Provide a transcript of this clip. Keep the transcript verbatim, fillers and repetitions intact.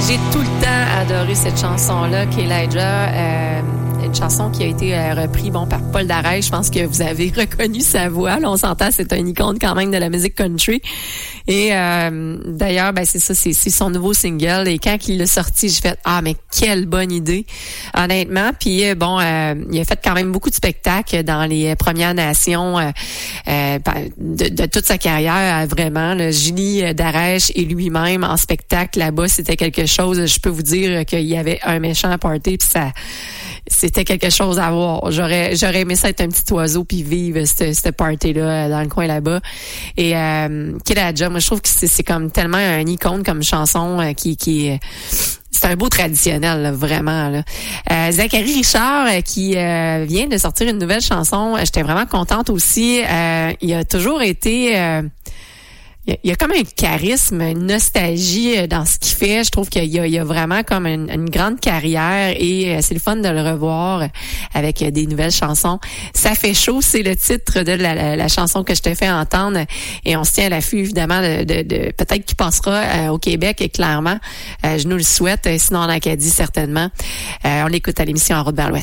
J'ai tout le temps adoré cette chanson-là, qu'Elijah, euh, une chanson qui a été euh, reprise bon, par Paul Darèche. Je pense que vous avez reconnu sa voix. Là, on s'entend, c'est un icône quand même de la musique country. Et euh, d'ailleurs, ben c'est ça, c'est, c'est son nouveau single. Et quand il l'a sorti, j'ai fait « Ah, mais quelle bonne idée! » Honnêtement. Puis bon, euh, il a fait quand même beaucoup de spectacles dans les Premières Nations euh, euh, de, de toute sa carrière, vraiment. Là, Julie Darèche et lui-même en spectacle là-bas, c'était quelque chose. Je peux vous dire qu'il y avait un méchant party, puis ça... C'était quelque chose à voir. J'aurais j'aurais aimé ça être un petit oiseau puis vivre cette, cette party-là dans le coin là-bas. Et euh, Kid-A-Jah, moi je trouve que c'est, c'est comme tellement un icône comme chanson euh, qui qui c'est un beau traditionnel, là, vraiment. Là. Euh, Zachary Richard, euh, qui euh, vient de sortir une nouvelle chanson, j'étais vraiment contente aussi. Euh, il a toujours été... Euh, Il y a comme un charisme, une nostalgie dans ce qu'il fait. Je trouve qu'il y a, il y a vraiment comme une, une grande carrière et c'est le fun de le revoir avec des nouvelles chansons. Ça fait chaud, c'est le titre de la, la, la chanson que je te fais entendre et on se tient à l'affût évidemment de, de, de peut-être qu'il passera euh, au Québec et clairement, euh, je nous le souhaite, sinon en Acadie certainement. Euh, on l'écoute à l'émission En route vers l'Ouest.